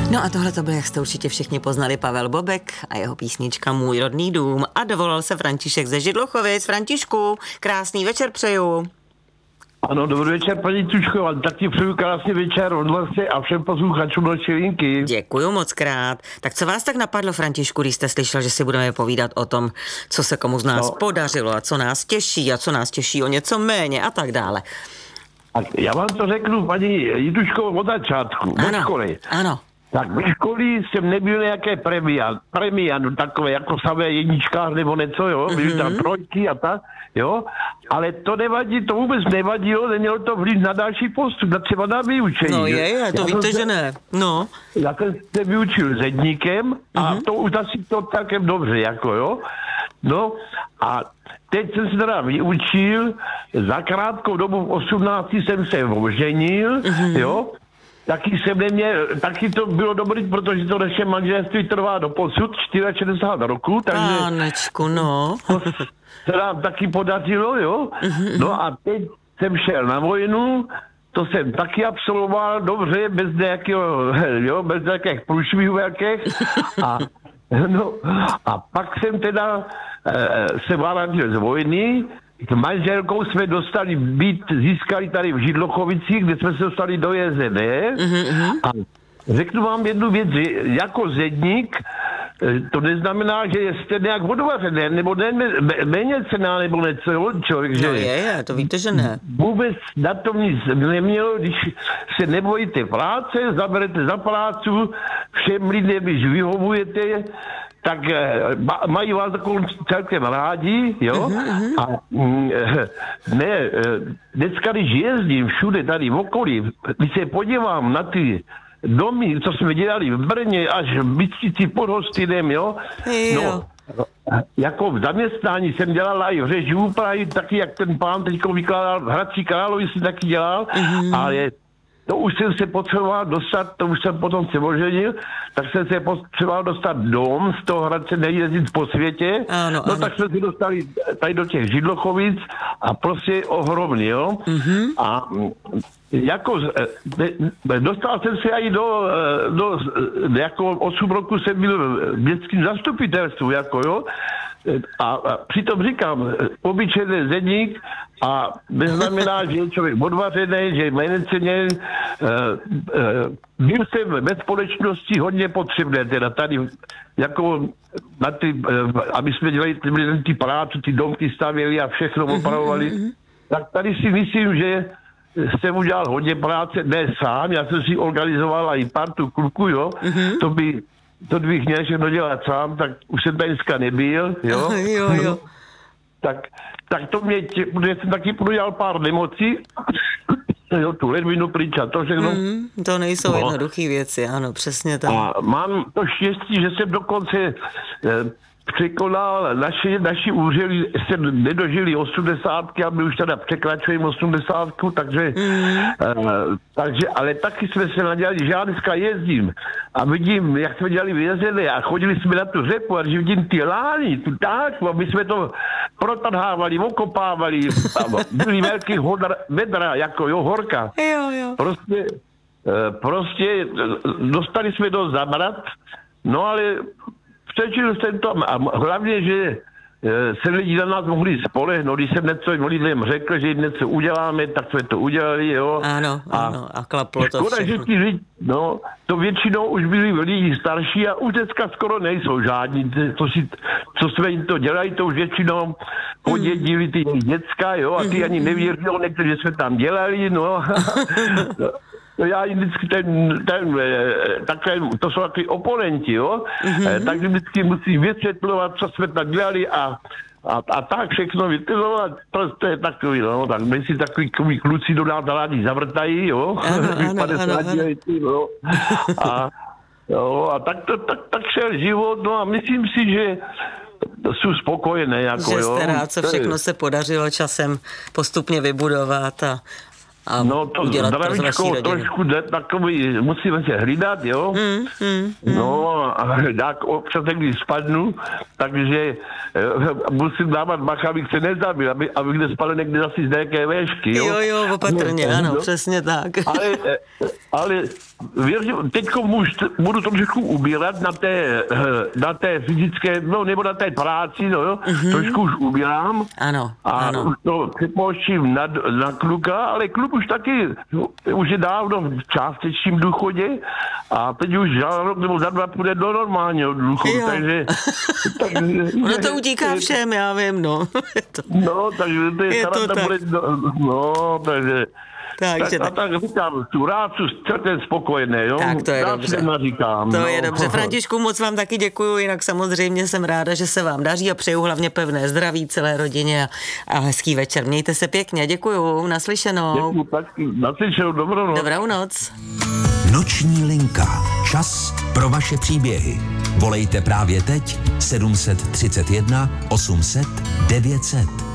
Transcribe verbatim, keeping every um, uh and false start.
No a tohle to byl, jak jste určitě všichni poznali, Pavel Bobek a jeho písnička Můj rodný dům. A dovolal se František ze Židlochovic. Františku, krásný večer přeju. Ano, dobrý večer, paní Tučková. Taky přeju krásný večer od vlastně a všem posluchačům Noční linky. Děkuju moc krát. Tak co vás tak napadlo, Františku, když jste slyšel, že si budeme povídat o tom, co se komu z nás no. podařilo a co nás těší a co nás těší o něco méně a tak dále. A já vám to řeknu, paní Jitušková, od začátku, od školy. Ano. Tak ve školy jsem nebyl nějaké premia, premia, no takové jako samé jedničkář nebo něco, jo, byly mm-hmm. tam trojky a tak, jo, ale to nevadí, to vůbec nevadilo, nemělo to vliv na další postup, na třeba na vyučení. No je, je to já víte, se, že ne, no. Já jsem se vyučil zedníkem a mm-hmm. to už asi to celkem dobře, jako jo, no a teď jsem se teda vyučil, za krátkou dobu v osmnácti jsem se oženil, mm-hmm. jo, taky jsem neměl, taky to bylo dobrý, protože to naše manželství trvá do posud šedesát čtyři roku, takže Pánečku, no. to se nám taky podařilo, jo. No a teď jsem šel na vojnu, to jsem taky absolvoval dobře, bez nějakého, jo, bez nějakých průšvihů velkých. A, no, a pak jsem teda e, se vrátil z vojny. S manželkou jsme dostali byt, získali tady v Židlochovicích, kde jsme se dostali do J Z D. Mm-hmm. A řeknu vám jednu věc, že jako zedník to neznamená, že jste nějak odvařený, nebo ne, méně cená, nebo něco, jo, člověk, že... No je, je, to víte, že ne. Vůbec na tom nic nemělo, když se nebojíte práce, zaberete za prácu, všem lidem, když vyhovujete, tak mají vás celkem rádi, jo, uh-huh. a ne, dneska, když jezdím všude tady v okolí, když se podívám na ty domy, co jsme dělali v Brně, až v Bystrici pod Hostinem, jo, jo. No, jako v zaměstnání jsem dělal i v řeži úpravy, taky jak ten pán teďko vykládal, v Hradci Královi si taky dělal, uh-huh. ale to už jsem se potřeboval dostat, to už jsem potom se oženil, tak jsem se potřeboval dostat dom z toho Hradce, nejezdit po světě. Ano, no ano. tak jsme se dostali tady do těch Židlochovic a prostě ohromný, jo. Mm-hmm. A jako dostal jsem se i do, do jako osm roku jsem byl v městském zastupitelstvu, jako jo. A, a přitom říkám, obyčejný zedník a neznamená, že je člověk odvařený, že je méněceněn. Byl jsem ve společnosti hodně potřebné, teda tady jako na ty, aby jsme dělali ty, ty paláce, ty domky stavěli a všechno opravovali. Mm-hmm. Tak tady si myslím, že jsem udělal hodně práce, ne sám, já jsem si organizoval i partu kluků, jo, mm-hmm. to by to bych měl všechno dělat sám, tak už jsem tady dneska nebyl, jo. jo, jo. tak, tak to mě, protože jsem taky prodělal pár nemocí, jo, tu ledvinu pryč a to všechno. Mm, to nejsou no. jednoduchý věci, ano, přesně tak. A mám to štěstí, že jsem dokonce eh, překonal naši, naši úřady, se nedožili osmdesátky a my už teda překračujeme osmdesátku, takže, mm. eh, takže, ale taky jsme se nadělali, že já dneska jezdím a vidím, jak jsme dělali vězené a chodili jsme na tu řeku a že vidím ty lány, tu táčku a my jsme to protadhávali, okopávali, byly velký hodr, vedra, jako jo, horka. Jo, jo. Prostě, eh, prostě dostali jsme to zabrat, no ale přečil jsem to a hlavně, že se lidi na nás mohli spolehnout, když jsem něco lidem řekl, že něco uděláme, tak jsme to udělali, jo. Ano, ano, a, a klaplo to škoda, všechno. Že ti lidi, no, to většinou už byli lidi starší a už dneska skoro nejsou žádní, to si, co jsme jim to dělali, to už většinou podědili ty děcka, jo, a ty ani nevěří, někteří, že jsme tam dělali, no. No já vždycky ten, ten, takhle, to jsou takový oponenti, jo, mm-hmm. tak vždycky musím vysvětlovat, co jsme tam dělali a, a, a tak všechno vytvořovat, to, to je takový, no, tak my si takový kluci do nás rádi zavrtají, jo, ano, ano, ano, ano. Jo, a, jo, a tak, to, tak, tak šel život, no a myslím si, že jsou spokojené, jako, že jo. Že jste rád, co všechno se podařilo časem postupně vybudovat a a no to udělat to z vaší rodiny. Trošku takový, musíme se hlídat, jo. Mm, mm, no a tak občas někdy spadnu, takže musím dávat bacha, abych se nezabil, aby, abych nespadl někdy zase z nějaké véšky, jo. Jo, jo, opatrně, no, ano, no. Přesně tak. Ale, ale věřím, teďko budu trošku ubírat na té, na té fyzické, no nebo na té práci, no jo, mm-hmm. trošku už ubírám. Ano, a ano. už to připouštím na, na kluka, ale kluk už taky, už je dávno v částečním důchodě a teď už za rok nebo za dva půjde do normálního důchodu, takže... takže ono to utíká všem, já vím, no. to, no, takže to je, je to tak. Bude, no, takže... Takže tak, tak. tak říkám, tu rád jsem spokojený, jo? Tak to je já dobře. Naříkám, to no. je dobře. Františku, moc vám taky děkuju, jinak samozřejmě jsem ráda, že se vám daří a přeju hlavně pevné zdraví celé rodině a, a hezký večer. Mějte se pěkně, děkuju, naslyšenou. Děkuju taky, naslyšenou, dobrou noc. Dobrou noc. Noční linka. Čas pro vaše příběhy. Volejte právě teď sedm set třicet jedna osm set devět set.